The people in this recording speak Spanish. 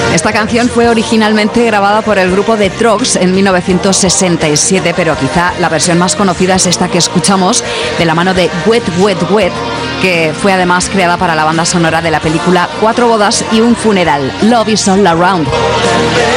Esta canción fue originalmente grabada por el grupo The Troggs en 1967, pero quizá la versión más conocida es esta que escuchamos de la mano de Wet, Wet, Wet, que fue además creada para la banda sonora de la película 4 bodas y un funeral, Love is All Around.